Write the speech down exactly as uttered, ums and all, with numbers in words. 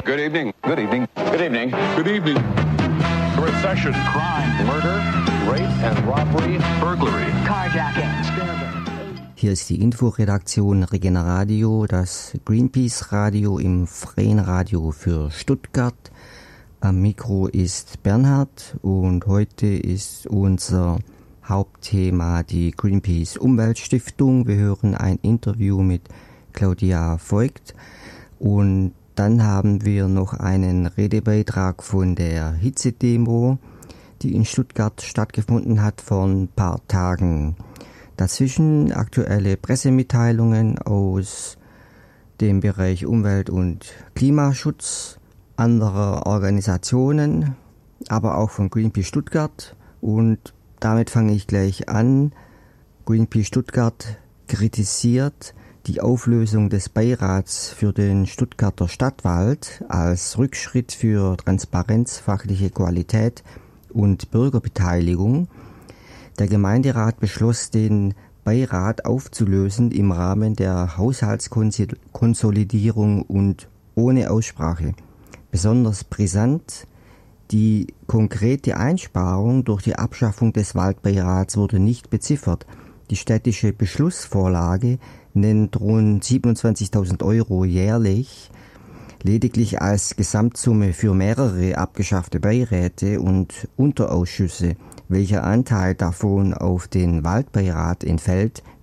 Good evening. Good evening. Good evening. Good evening. Recession. Crime. Murder. Rape and robbery. Burglary. Carjacking. Hier ist die Inforedaktion Regeneradio, das Greenpeace-Radio im Freien Radio für Stuttgart. Am Mikro ist Bernhard und heute ist unser Hauptthema die Greenpeace Umweltstiftung. Wir hören ein Interview mit Claudia Voigt und dann haben wir noch einen Redebeitrag von der Hitzedemo, die in Stuttgart stattgefunden hat vor ein paar Tagen. Dazwischen aktuelle Pressemitteilungen aus dem Bereich Umwelt- und Klimaschutz anderer Organisationen, aber auch von Greenpeace Stuttgart. Und damit fange ich gleich an. Greenpeace Stuttgart kritisiert die Auflösung des Beirats für den Stuttgarter Stadtwald als Rückschritt für Transparenz, fachliche Qualität und Bürgerbeteiligung. Der Gemeinderat beschloss, den Beirat aufzulösen im Rahmen der Haushaltskonsolidierung und ohne Aussprache. Besonders brisant: die konkrete Einsparung durch die Abschaffung des Waldbeirats wurde nicht beziffert. Die städtische Beschlussvorlage nennt rund siebenundzwanzigtausend Euro jährlich. Lediglich als Gesamtsumme für mehrere abgeschaffte Beiräte und Unterausschüsse, welcher Anteil davon auf den Waldbeirat entfällt,